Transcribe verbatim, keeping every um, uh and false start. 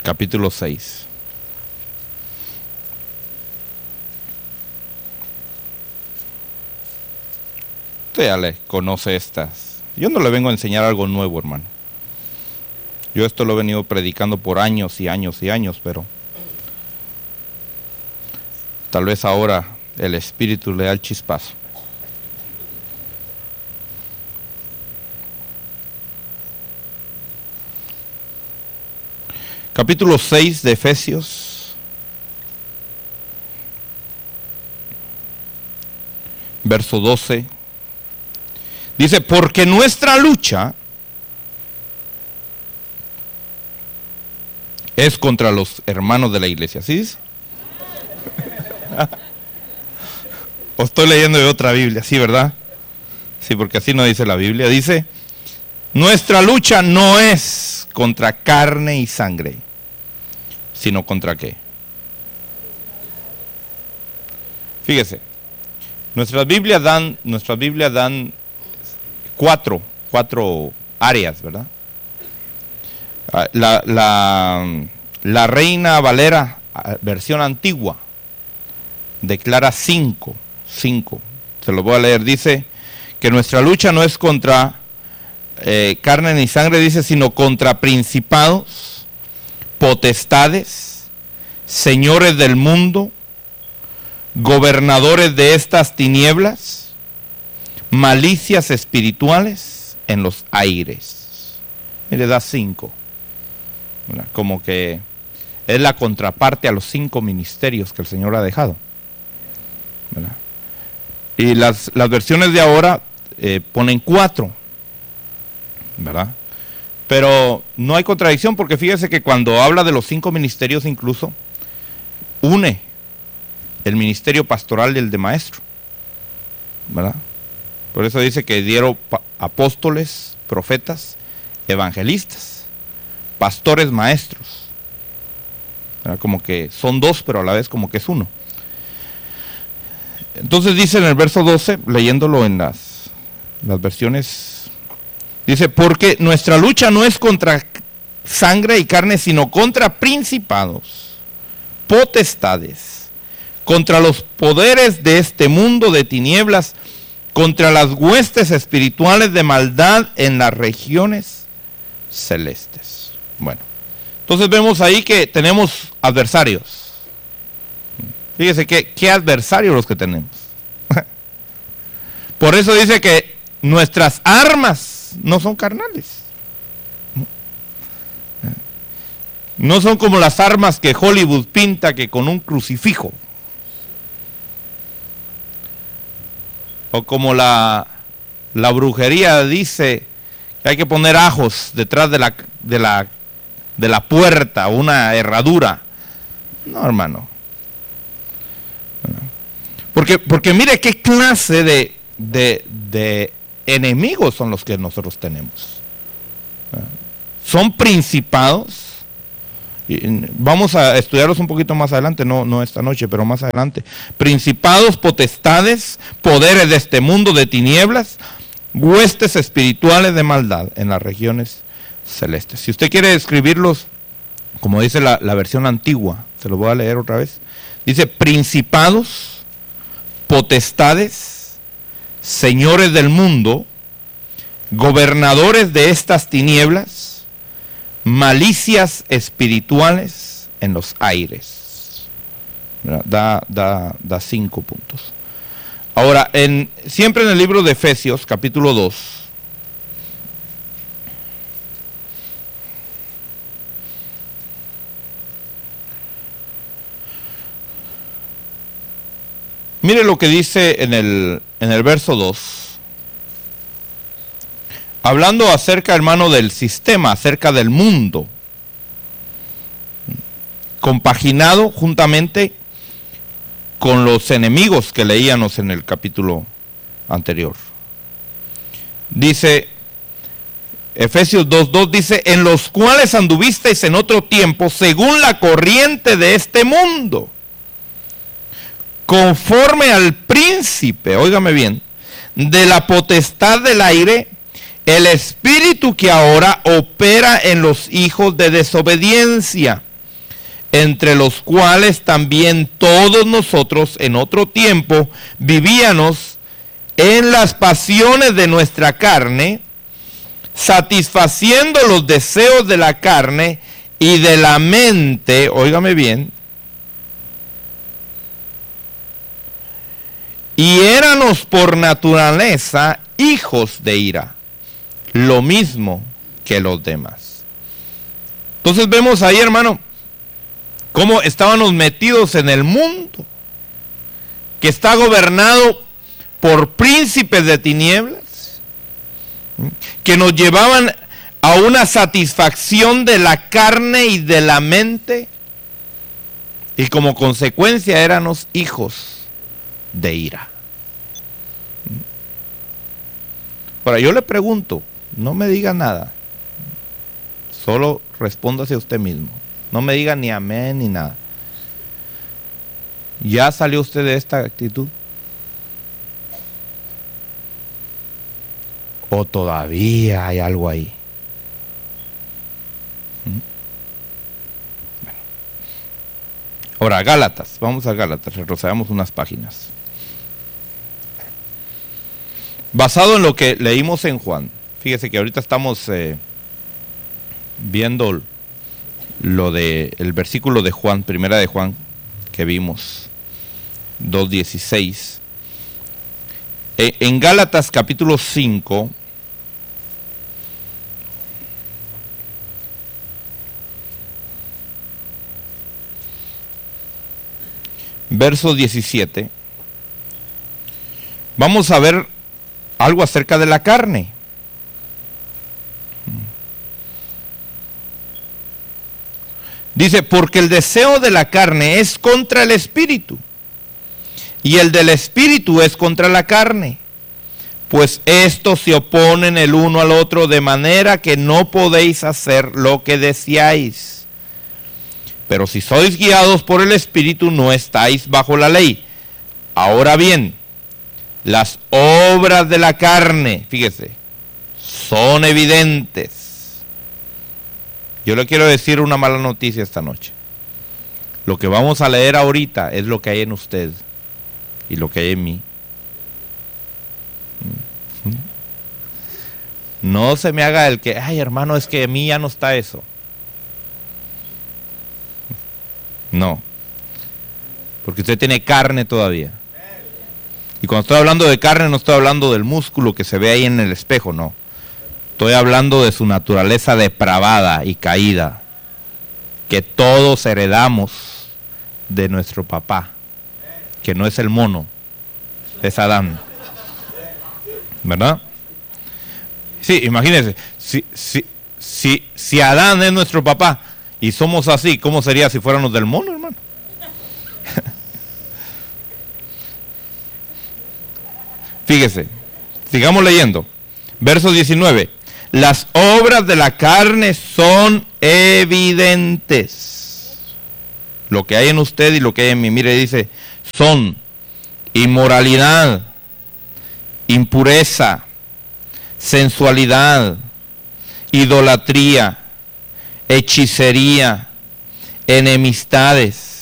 capítulo seis. Usted ya le conoce estas. Yo no le vengo a enseñar algo nuevo, hermano. Yo esto lo he venido predicando por años y años y años, pero tal vez ahora el Espíritu le da el chispazo. Capítulo seis de Efesios, verso doce, dice, porque nuestra lucha es contra los hermanos de la iglesia. ¿Sí dice? O estoy leyendo de otra Biblia, ¿sí, verdad? Sí, porque así no dice la Biblia. Dice, nuestra lucha no es contra carne y sangre, sino contra qué. Fíjese, nuestras Biblias dan, nuestras Biblias dan cuatro, cuatro áreas, ¿verdad? La, la, la Reina Valera, versión antigua, declara cinco, cinco. Se lo voy a leer. Dice que nuestra lucha no es contra eh, carne ni sangre, dice, sino contra principados, potestades, señores del mundo, gobernadores de estas tinieblas, malicias espirituales en los aires. Y le da cinco. Como que es la contraparte a los cinco ministerios que el Señor ha dejado, ¿verdad? Y las, las versiones de ahora eh, ponen cuatro, ¿verdad? Pero no hay contradicción, porque fíjese que cuando habla de los cinco ministerios incluso une el ministerio pastoral y el de maestro, ¿verdad? Por eso dice que dieron apóstoles, profetas, evangelistas, pastores, maestros, ¿verdad? Como que son dos, pero a la vez como que es uno. Entonces dice en el verso doce, leyéndolo en las, las versiones, dice, porque nuestra lucha no es contra sangre y carne, sino contra principados, potestades, contra los poderes de este mundo de tinieblas, contra las huestes espirituales de maldad en las regiones celestes. Bueno, entonces vemos ahí que tenemos adversarios. Fíjese que qué adversarios los que tenemos. Por eso dice que nuestras armas no son carnales. No son como las armas que Hollywood pinta, que con un crucifijo. O como la, la brujería dice que hay que poner ajos detrás de la, de la, de la puerta, una herradura. No, hermano. Porque, porque mire qué clase de, de, de enemigos son los que nosotros tenemos. Son principados. Vamos a estudiarlos un poquito más adelante, no, no esta noche, pero más adelante. Principados, potestades, poderes de este mundo de tinieblas, huestes espirituales de maldad en las regiones celestes. Si usted quiere escribirlos, como dice la, la versión antigua, se lo voy a leer otra vez. Dice, principados, potestades, señores del mundo, gobernadores de estas tinieblas, malicias espirituales en los aires. Da, da, da cinco puntos. Ahora, en, siempre en el libro de Efesios, capítulo dos, mire lo que dice en el, en el verso dos, hablando acerca, hermano, del sistema, acerca del mundo, compaginado juntamente con los enemigos que leíamos en el capítulo anterior. Dice, Efesios dos dos dice, en los cuales anduvisteis en otro tiempo, según la corriente de este mundo, conforme al príncipe, óigame bien, de la potestad del aire, el espíritu que ahora opera en los hijos de desobediencia, entre los cuales también todos nosotros en otro tiempo vivíamos en las pasiones de nuestra carne, satisfaciendo los deseos de la carne y de la mente, óigame bien, y éramos por naturaleza hijos de ira, lo mismo que los demás. Entonces vemos ahí, hermano, cómo estábamos metidos en el mundo, que está gobernado por príncipes de tinieblas, que nos llevaban a una satisfacción de la carne y de la mente, y como consecuencia éramos hijos de ira. Ahora yo le pregunto, no me diga nada, solo respóndase a usted mismo, no me diga ni amén ni nada. ¿Ya salió usted de esta actitud? ¿O todavía hay algo ahí? Ahora, Gálatas, vamos a Gálatas, retrocedamos unas páginas. Basado en lo que leímos en Juan, fíjese que ahorita estamos eh, viendo lo de el versículo de Juan, primera de Juan, que vimos, dos dieciséis. Eh, en Gálatas capítulo cinco, verso diecisiete, vamos a ver algo acerca de la carne. Dice, porque el deseo de la carne es contra el espíritu, y el del espíritu es contra la carne, pues estos se oponen el uno al otro, de manera que no podéis hacer lo que deseáis. Pero si sois guiados por el espíritu, no estáis bajo la ley. Ahora bien, las obras de la carne, fíjese, son evidentes. Yo le quiero decir una mala noticia esta noche. Lo que vamos a leer ahorita es lo que hay en usted y lo que hay en mí. No se me haga el que, ay hermano, es que en mí ya no está eso. No, porque usted tiene carne todavía. Y cuando estoy hablando de carne, no estoy hablando del músculo que se ve ahí en el espejo, no. Estoy hablando de su naturaleza depravada y caída, que todos heredamos de nuestro papá, que no es el mono, es Adán. ¿Verdad? Sí, imagínense, si, si, si, si Adán es nuestro papá y somos así, ¿cómo sería si fuéramos del mono, hermano? Fíjese, sigamos leyendo. Verso diecinueve. Las obras de la carne son evidentes. Lo que hay en usted y lo que hay en mí. Mire, dice, son inmoralidad, impureza, sensualidad, idolatría, hechicería, enemistades,